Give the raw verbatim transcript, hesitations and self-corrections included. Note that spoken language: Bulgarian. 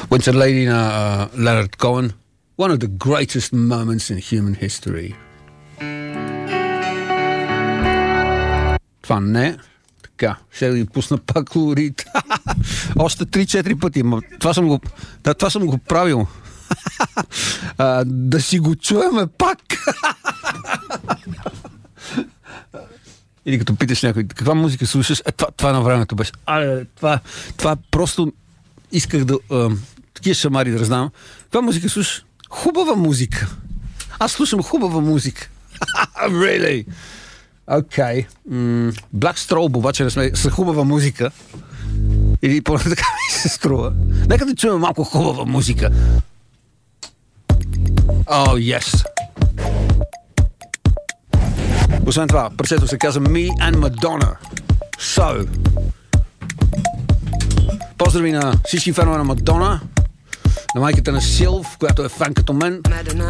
Winter Lady na uh, Leonard Cohen. One of the greatest moments in human history. Това не. Така, ще ви пусна пак колорит. Още три-четири пъти. Това съм го, да, това съм го правил. а, да си го чуеме пак. Или като питаш някой, каква музика слушаш, е, това, това на времето беше. А, това, това просто исках да... А, такива шамари да раздавам. Каква музика слушаш? Хубава музика. Аз слушам хубава музика. Really? Окей. Okay. Mm, Black Strobe обаче не сме с хубава музика. Или поне така ми се струва. Нека да чуем малко хубава музика. Oh, yes. Освен това, парчето се казва Me and Madonna. So. Поздрави на всички фенове на Мадона, на майката на Силв, която е фен като мен.